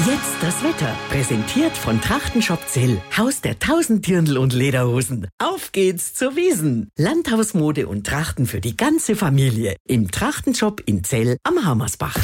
Jetzt das Wetter, präsentiert von Trachtenshop Zell, Haus der 1000 Dirndl und Lederhosen. Auf geht's zur Wiesn. Landhausmode und Trachten für die ganze Familie. Im Trachtenshop in Zell am Hammersbach.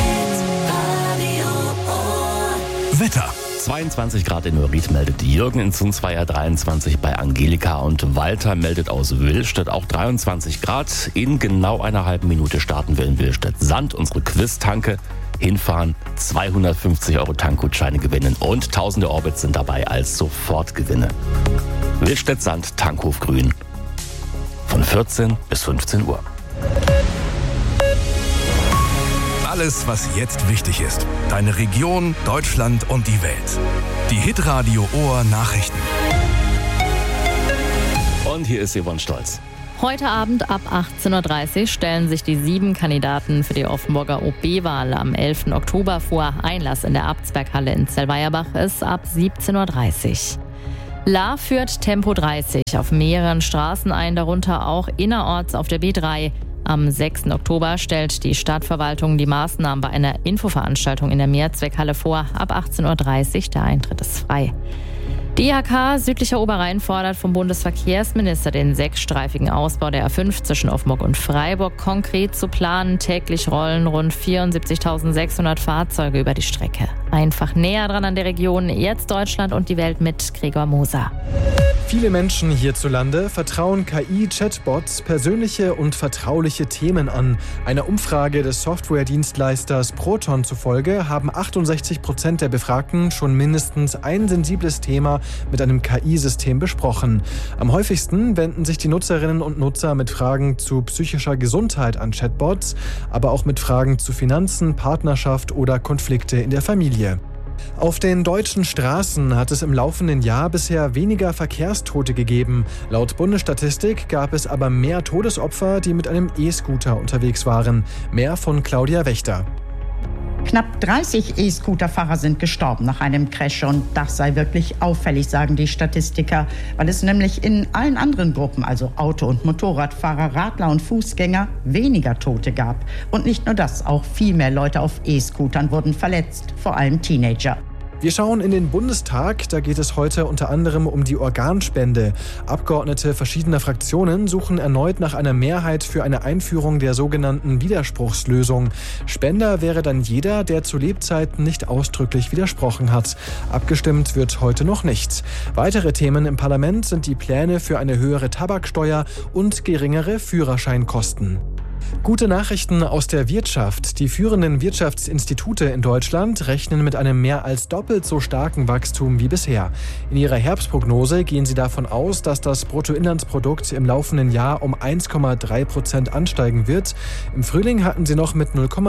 Wetter. 22 Grad in Neuwied meldet Jürgen, in Zunzweier 23 bei Angelika und Walter meldet aus Willstedt auch 23 Grad. In genau einer halben Minute starten wir in Willstedt Sand, unsere Quiz-Tanke. Hinfahren, 250 € Tankgutscheine gewinnen und tausende Orbits sind dabei als Sofortgewinne. Willstedt Sand, Tankhof Grün. Von 14 bis 15 Uhr. Alles, was jetzt wichtig ist. Deine Region, Deutschland und die Welt. Die Hitradio Ohr Nachrichten. Und hier ist Yvonne Stolz. Heute Abend ab 18.30 Uhr stellen sich die 7 Kandidaten für die Offenburger OB-Wahl am 11. Oktober vor. Einlass in der Abtsberghalle in Zellweierbach ist ab 17.30 Uhr. La führt Tempo 30 auf mehreren Straßen ein, darunter auch innerorts auf der B3. Am 6. Oktober stellt die Stadtverwaltung die Maßnahmen bei einer Infoveranstaltung in der Mehrzweckhalle vor. Ab 18.30 Uhr, der Eintritt ist frei. Die IHK Südlicher Oberrhein fordert vom Bundesverkehrsminister den 6-streifigen Ausbau der A5 zwischen Offenburg und Freiburg konkret zu planen. Täglich rollen rund 74.600 Fahrzeuge über die Strecke. Einfach näher dran an der Region, jetzt Deutschland und die Welt mit Gregor Moser. Viele Menschen hierzulande vertrauen KI-Chatbots persönliche und vertrauliche Themen an. Einer Umfrage des Softwaredienstleisters Proton zufolge haben 68% der Befragten schon mindestens ein sensibles Thema mit einem KI-System besprochen. Am häufigsten wenden sich die Nutzerinnen und Nutzer mit Fragen zu psychischer Gesundheit an Chatbots, aber auch mit Fragen zu Finanzen, Partnerschaft oder Konflikte in der Familie. Auf den deutschen Straßen hat es im laufenden Jahr bisher weniger Verkehrstote gegeben. Laut Bundesstatistik gab es aber mehr Todesopfer, die mit einem E-Scooter unterwegs waren. Mehr von Claudia Wächter. Knapp 30 E-Scooter-Fahrer sind gestorben nach einem Crash und das sei wirklich auffällig, sagen die Statistiker, weil es nämlich in allen anderen Gruppen, also Auto- und Motorradfahrer, Radler und Fußgänger, weniger Tote gab. Und nicht nur das, auch viel mehr Leute auf E-Scootern wurden verletzt, vor allem Teenager. Wir schauen in den Bundestag, da geht es heute unter anderem um die Organspende. Abgeordnete verschiedener Fraktionen suchen erneut nach einer Mehrheit für eine Einführung der sogenannten Widerspruchslösung. Spender wäre dann jeder, der zu Lebzeiten nicht ausdrücklich widersprochen hat. Abgestimmt wird heute noch nichts. Weitere Themen im Parlament sind die Pläne für eine höhere Tabaksteuer und geringere Führerscheinkosten. Gute Nachrichten aus der Wirtschaft. Die führenden Wirtschaftsinstitute in Deutschland rechnen mit einem mehr als doppelt so starken Wachstum wie bisher. In ihrer Herbstprognose gehen sie davon aus, dass das Bruttoinlandsprodukt im laufenden Jahr um 1,3% ansteigen wird. Im Frühling hatten sie noch mit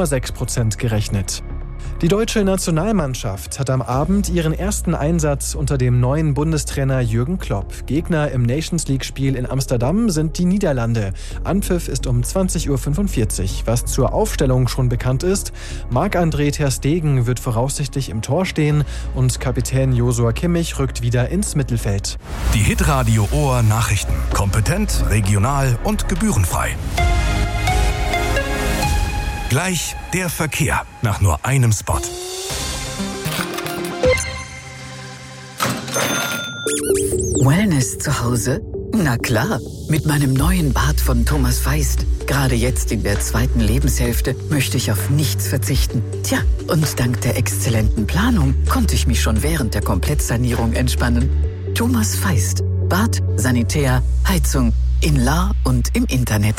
0,6% gerechnet. Die deutsche Nationalmannschaft hat am Abend ihren ersten Einsatz unter dem neuen Bundestrainer Jürgen Klopp. Gegner im Nations-League-Spiel in Amsterdam sind die Niederlande. Anpfiff ist um 20.45 Uhr. Was zur Aufstellung schon bekannt ist: Marc-André ter Stegen wird voraussichtlich im Tor stehen und Kapitän Joshua Kimmich rückt wieder ins Mittelfeld. Die Hitradio Ohr Nachrichten. Kompetent, regional und gebührenfrei. Gleich der Verkehr nach nur einem Spot. Wellness zu Hause? Na klar, mit meinem neuen Bad von Thomas Feist. Gerade jetzt in der 2. Lebenshälfte möchte ich auf nichts verzichten. Tja, und dank der exzellenten Planung konnte ich mich schon während der Komplettsanierung entspannen. Thomas Feist. Bad, Sanitär, Heizung, in La und im Internet.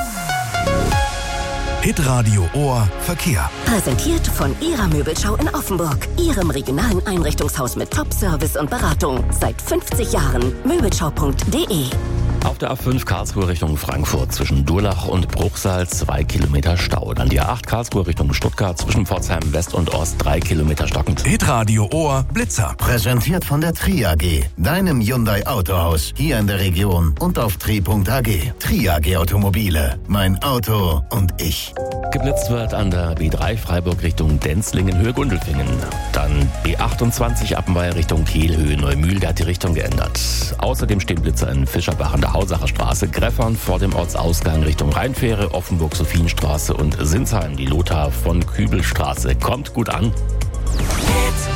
Hitradio Ohr Verkehr. Präsentiert von Ihrer Möbelschau in Offenburg. Ihrem regionalen Einrichtungshaus mit Top-Service und Beratung. Seit 50 Jahren. Möbelschau.de. Auf der A5 Karlsruhe Richtung Frankfurt zwischen Durlach und Bruchsal 2 Kilometer Stau. Dann die A8 Karlsruhe Richtung Stuttgart zwischen Pforzheim West und Ost 3 Kilometer stockend. Hitradio Ohr Blitzer. Präsentiert von der Tri AG, deinem Hyundai Autohaus hier in der Region und auf tri.ag. Tri AG Automobile, mein Auto und ich. Geblitzt wird an der B3 Freiburg Richtung Denzlingen Höhe Gundelfingen. Dann B28 Appenweier Richtung Kiel Höhe Neumühl, der hat die Richtung geändert. Außerdem stehen Blitzer in Fischerbach an der Hausacher Straße, Greffern vor dem Ortsausgang Richtung Rheinfähre, Offenburg-Sophienstraße und Sinsheim, die Lothar von Kübelstraße. Kommt gut an. Hit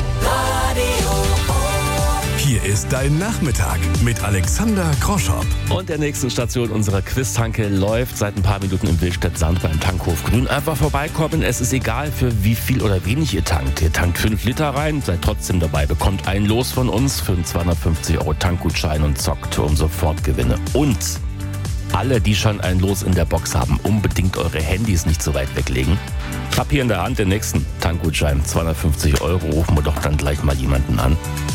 Hier ist dein Nachmittag mit Alexander Groschopp. Und der nächsten Station unserer Quiztanke läuft seit ein paar Minuten im Willstedt-Sand beim Tankhof Grün. Einfach vorbeikommen, es ist egal, für wie viel oder wenig ihr tankt. Ihr tankt 5 Liter rein, seid trotzdem dabei, bekommt ein Los von uns für einen 250 € Tankgutschein und zockt um Sofortgewinne. Und alle, die schon ein Los in der Box haben, unbedingt eure Handys nicht so weit weglegen. Ich hab hier in der Hand den nächsten Tankgutschein, 250 €, rufen wir doch dann gleich mal jemanden an.